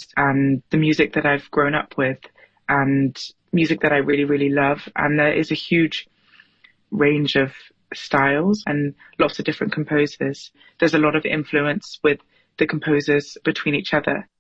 artist and the music that I've grown up with and music that I really, really love. And there is a huge range of styles and lots of different composers. There's a lot of influence with the composers between each other.